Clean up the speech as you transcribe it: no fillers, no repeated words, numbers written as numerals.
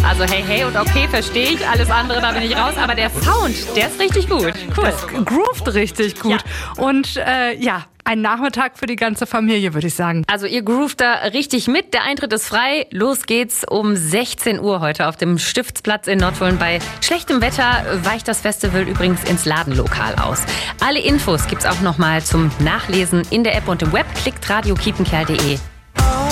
Also hey und okay, verstehe ich. Alles andere, da bin ich raus. Aber der Sound, der ist richtig gut. Cool. Das groovt richtig gut. Ja. Und ein Nachmittag für die ganze Familie, würde ich sagen. Also ihr groovt da richtig mit. Der Eintritt ist frei. Los geht's um 16 Uhr heute auf dem Stiftsplatz in Nottuln. Bei schlechtem Wetter weicht das Festival übrigens ins Ladenlokal aus. Alle Infos gibt's auch nochmal zum Nachlesen in der App und im Web. Klickt radiokiepenkerl.de.